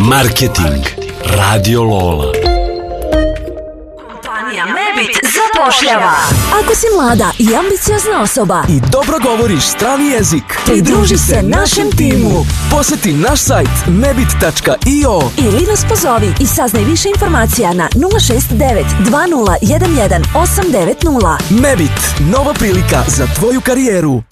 Marketing Radio Lola. Kompanija Mebit zapošljava. Ako si mlada i ambiciozna osoba i dobro govoriš strani jezik, pridruži se našem timu. Poseti naš sajt mebit.io ili nas pozovi i saznaj više informacija na 069 2011 890. Mebit, nova prilika za tvoju karijeru.